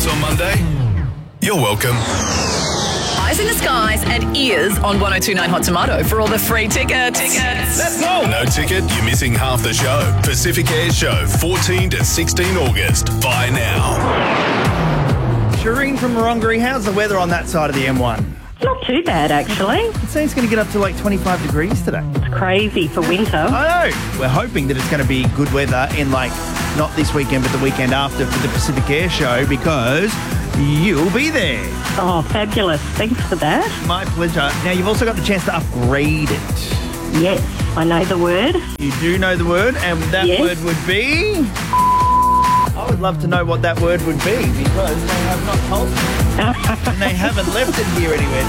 On Monday, you're welcome. Eyes in the skies and ears on 102.9 Hot Tomato for all the free tickets. Let's go. No ticket, you're missing half the show. Pacific Air Show, 14 to 16 August. Buy now. Shireen from Wurundjeri, how's the weather on that side of the M1? Not too bad, actually. It seems it's going to get up to like 25 degrees today. It's crazy for winter. I know. We're hoping that it's going to be good weather in like, not this weekend, but the weekend after for the Pacific Air Show because you'll be there. Oh, fabulous. Thanks for that. My pleasure. Now, you've also got the chance to upgrade it. Yes, I know the word. You do know the word, and that word would be... I would love to know what that word would be because they have not told me. And they haven't left it here anywhere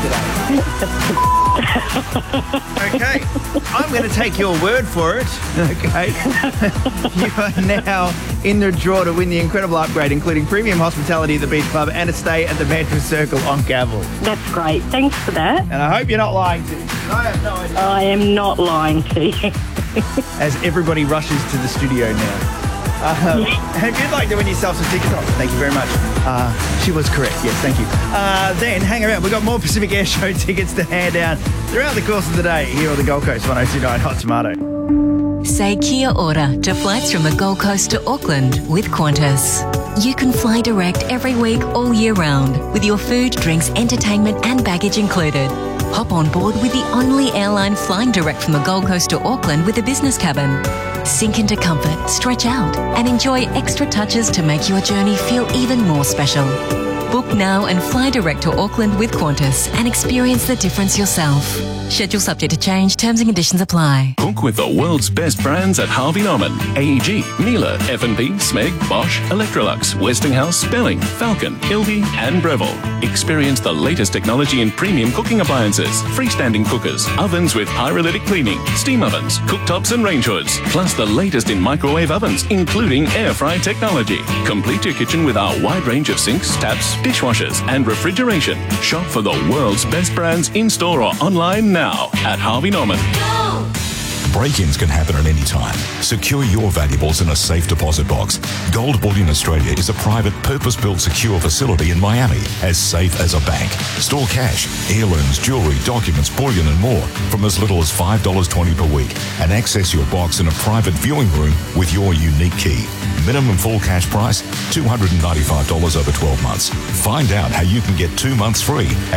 today. Okay, I'm going to take your word for it. Okay. You are now in the draw to win the incredible upgrade, including premium hospitality at the Beach Club and a stay at the Mantra Circle on Cavill. That's great. Thanks for that. And I hope you're not lying to me. I have no idea. I am not lying to you. As everybody rushes to the studio now. And if you'd like to win yourself some tickets, thank you very much. She was correct, yes, thank you. Then hang around, we've got more Pacific Air Show tickets to hand down throughout the course of the day here on the Gold Coast 102.9 Hot Tomato. Say kia ora to flights from the Gold Coast to Auckland with Qantas. You can fly direct every week all year round with your food, drinks, entertainment and baggage included. Hop on board with the only airline flying direct from the Gold Coast to Auckland with a business cabin. Sink into comfort, stretch out, and enjoy extra touches to make your journey feel even more special. Book now and fly direct to Auckland with Qantas and experience the difference yourself. Schedule subject to change. Terms and conditions apply. Book with the world's best brands at Harvey Norman, AEG, Miele, F&P, Smeg, Bosch, Electrolux, Westinghouse, Belling, Falcon, Ilby and Breville. Experience the latest technology in premium cooking appliances, freestanding cookers, ovens with pyrolytic cleaning, steam ovens, cooktops and range hoods, plus the latest in microwave ovens, including air fry technology. Complete your kitchen with our wide range of sinks, taps, dishwashers and refrigeration. Shop for the world's best brands in-store or online now at Harvey Norman. Break-ins can happen at any time. Secure your valuables in a safe deposit box. Gold Bullion Australia is a private, purpose-built secure facility in Miami, as safe as a bank. Store cash, heirlooms, jewellery, documents, bullion and more from as little as $5.20 per week and access your box in a private viewing room with your unique key. Minimum full cash price, $295 over 12 months. Find out how you can get 2 months free at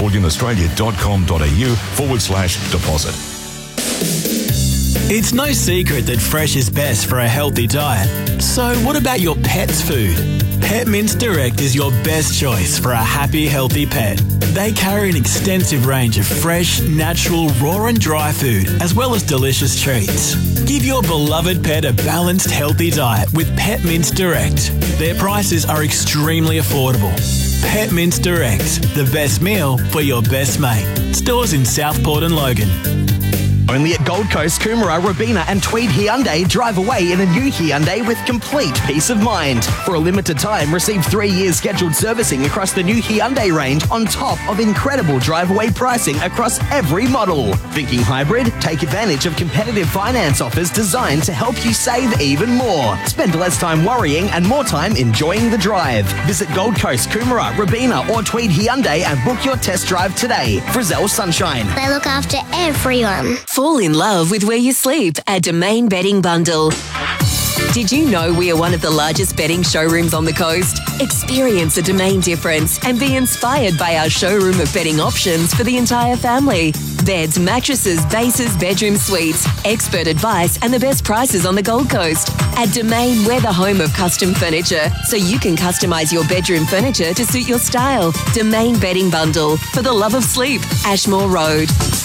goldbullionaustralia.com.au/deposit. It's no secret that fresh is best for a healthy diet. So what about your pet's food? Pet Mints Direct is your best choice for a happy, healthy pet. They carry an extensive range of fresh, natural, raw and dry food, as well as delicious treats. Give your beloved pet a balanced, healthy diet with Pet Mints Direct. Their prices are extremely affordable. Pet Mints Direct, the best meal for your best mate. Stores in Southport and Logan. Only at Gold Coast, Coomera, Robina and Tweed Hyundai. Drive away in a new Hyundai with complete peace of mind. For a limited time, receive 3 years scheduled servicing across the new Hyundai range on top of incredible drive-away pricing across every model. Thinking hybrid? Take advantage of competitive finance offers designed to help you save even more. Spend less time worrying and more time enjoying the drive. Visit Gold Coast, Coomera, Robina or Tweed Hyundai and book your test drive today. Frizzell Sunshine. They look after everyone. Fall in love with where you sleep at Domain Bedding Bundle. Did you know we are one of the largest bedding showrooms on the coast? Experience the Domain difference and be inspired by our showroom of bedding options for the entire family. Beds, mattresses, bases, bedroom suites, expert advice and the best prices on the Gold Coast. At Domain, we're the home of custom furniture, so you can customise your bedroom furniture to suit your style. Domain Bedding Bundle, for the love of sleep, Ashmore Road.